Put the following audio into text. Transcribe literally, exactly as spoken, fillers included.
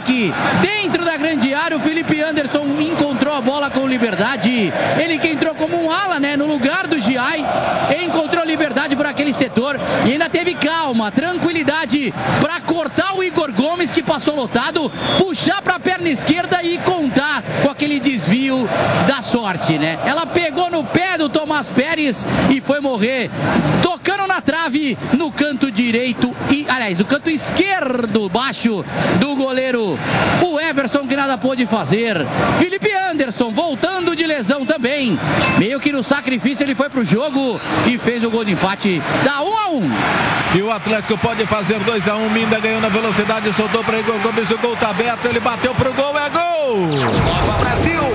ataque dentro da grande área. O Felipe Anderson encontrou a bola com liberdade. Ele que entrou como um ala, né, no lugar do Giai, encontrou liberdade por aquele setor e ainda teve calma, tranquilidade para cortar o Igor Gomes, que passou lotado, puxar para a perna esquerda e contar com aquele desvio da sorte, né? Ela pegou no pé do Tomás Pérez e foi morrer tocando na trave no canto direito e, aliás, no canto esquerdo baixo do goleiro, o Everson, que nada pôde fazer. Felipe Anderson voltando de lesão também, meio que no sacrifício ele foi pro jogo e fez o gol de empate, dá um a um. E o Atlético pode fazer dois a um. Minda ganhou na velocidade, soltou para Igor Gomes, o gol tá aberto, ele bateu pro gol, é gol! Nova Brasil!